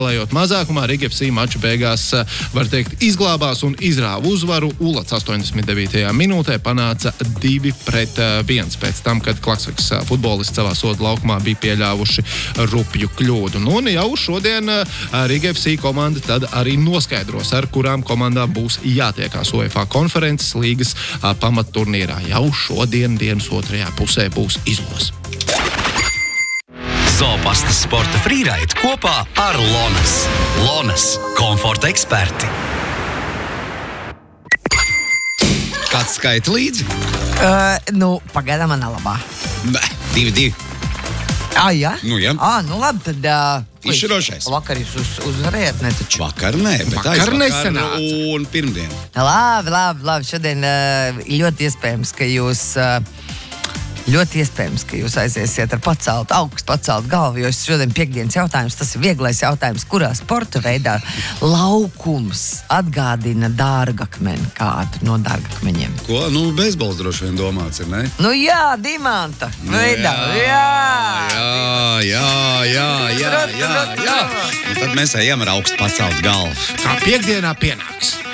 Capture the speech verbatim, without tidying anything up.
Lējot mazākumā, Riga F C mača beigās, var teikt, izglābās un izrāva uzvaru. Ulats astoņdesmit devītajā minūtē panāca divi pret viens pēc tam, kad Klaksvikas futbolisti savā soda laukumā bija pieļāvuši rupju kļūdu. Nu, un jau šodien Riga F C komanda tad arī noskaidros, ar kurām komandām būs jātiekās UEFA konferences līgas pamatturnīrā. Jau šodien dienas otrajā pusē būs izlos. Zoopastas sporta frīraid kopā ar Lonas. Lonas – komforta eksperti. Kāds skaita līdzi? Uh, nu, pagaidām manā labā. Nē, divi, divi. Ah, jā? Nu, jā. Ah, nu labi, tad... Uh, Izšķirošais. Vakar jūs uz, uzvarējāt, ne taču? Vakar nē, bet Vakar aizvakar nesanāca. un pirmdien. Labi, labi, labi. Šodien uh, ļoti iespējams, ka jūs... Uh, Ļoti iespējams, ka jūs aiziesiet ar pacelt, augstu pacelt galvu, jo šodien piekdienas jautājums, tas ir vieglais jautājums, kurā sporta veidā laukums atgādina dārgakmeni kādu no dārgakmeņiem. Ko? Nu, beisbols droši vien domāts ir, ne? Nu jā, dimanta Nu, veidā, jā, jā. jā, jā, jā, jā, jā, jā. Un tad mēs ejam ar augstu pacelt galvu. Kā piekdienā pienāks.